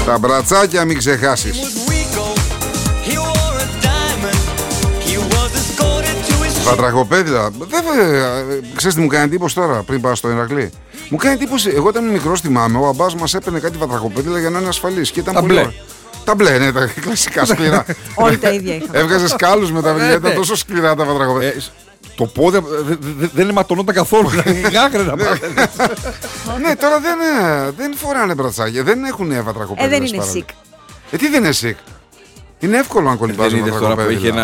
Τα μπρατσάκια μην ξεχάσεις. Βατραχοπέδιλα. Ξέρεις τι μου κάνει εντύπωση τώρα πριν πάω στο Ηρακλή? Μου κάνει εντύπωση, εγώ όταν ήμουν μικρός θυμάμαι, ο αμπάς μας έπαιρνε κάτι βατραχοπέδιλα για να είναι ασφαλής και ήταν Τα πολύ μπλε. ωραία. Τα μπλε, ναι, τα κλασικά σκληρά. Όλοι τα ίδια είχαμε. Έβγαζε σκάλους με τα βιβλία, ήταν τόσο σκληρά τα βατραχοπέδιλα. Το πόδι δεν αιματωνόταν καθόλου. Γάγκρενα πάντα. Ναι, τώρα δεν φοράνε μπρατσάκια, δεν έχουν βατραχοπέδιλα. Δεν είναι sick. Τι δεν είναι sick? Είναι εύκολο να κολυμπάς Δεν με είδες τώρα που είχε βατραχοπέδιλα.